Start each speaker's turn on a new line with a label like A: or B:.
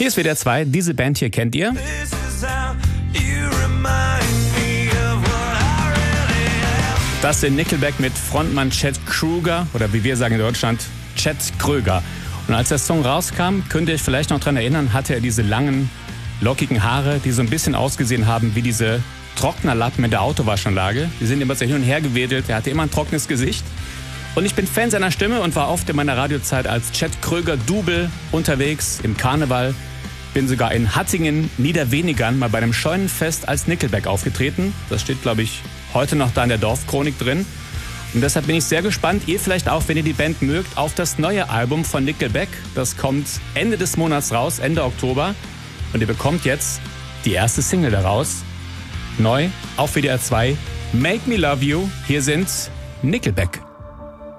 A: Hier ist WDR 2, diese Band hier kennt ihr. Das sind Nickelback mit Frontmann Chad Kroeger, oder wie wir sagen in Deutschland, Chad Kröger. Und als der Song rauskam, könnt ihr euch vielleicht noch daran erinnern, hatte er diese langen, lockigen Haare, die so ein bisschen ausgesehen haben wie diese Trocknerlappen in der Autowaschanlage. Die sind immer so hin und her gewedelt, er hatte immer ein trockenes Gesicht. Und ich bin Fan seiner Stimme und war oft in meiner Radiozeit als Chad Kröger-Double unterwegs im Karneval. Bin sogar in Hattingen, Niederwenigern, mal bei einem Scheunenfest als Nickelback aufgetreten. Das steht, glaube ich, heute noch da in der Dorfchronik drin. Und deshalb bin ich sehr gespannt, ihr vielleicht auch, wenn ihr die Band mögt, auf das neue Album von Nickelback. Das kommt Ende des Monats raus, Ende Oktober. Und ihr bekommt jetzt die erste Single daraus. Neu auf WDR 2, Make Me Love You. Hier sind Nickelback.